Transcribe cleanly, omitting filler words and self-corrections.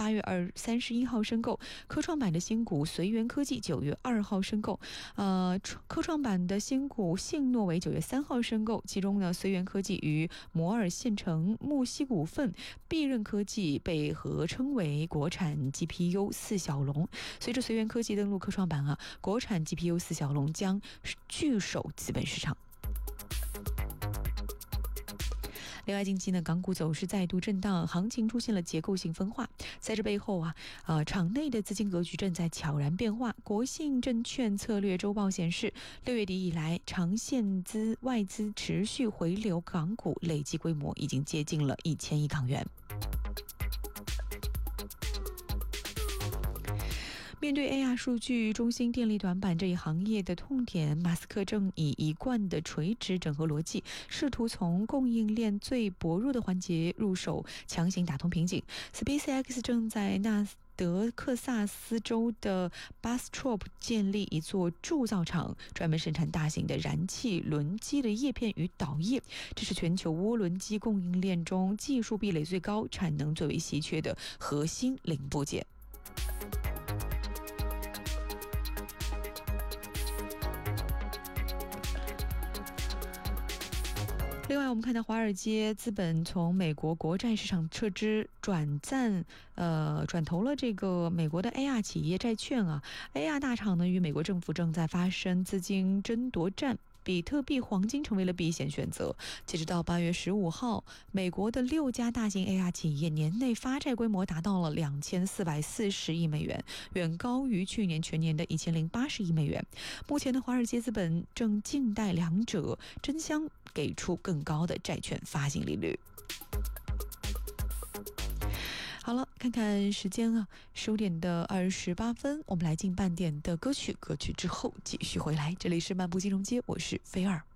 8月31号申购，科创板的新股随缘科技9月2号申购，科创板的新股信诺为9月3号申购，其中呢，随缘科技与摩尔县城、木西股份、必任科技被合称为国产 GPU 四小龙。随着随缘科技登陆科创板国产 GPU 四小龙将聚首资本市场。另外，近期呢，港股走势再度震荡，行情出现了结构性分化。在这背后场内的资金格局正在悄然变化。国信证券策略周报显示，6月底以来，长线外资持续回流港股，累计规模已经接近了1000亿港元。面对 AI 数据中心电力短板这一行业的痛点，马斯克正以一贯的垂直整合逻辑，试图从供应链最薄弱的环节入手，强行打通瓶颈。SpaceX 正在纳德克萨斯州的 Bastrop 建立一座铸造厂，专门生产大型的燃气轮机的叶片与导叶，这是全球涡轮机供应链中技术壁垒最高、产能最为稀缺的核心零部件。另外，我们看到华尔街资本从美国国债市场撤资，转投了这个美国的 AR 企业债券AR 大厂呢与美国政府正在发生资金争夺战。比特币、黄金成为了避险选择。截止到8月15号，美国的6家大型 AR 企业年内发债规模达到了2440亿美元，远高于去年全年的1080亿美元。目前的华尔街资本正静待两者争相给出更高的债券发行利率。好了，看看时间10点的28分，我们来进半点的歌曲之后继续回来。这里是漫步金融街，我是菲儿。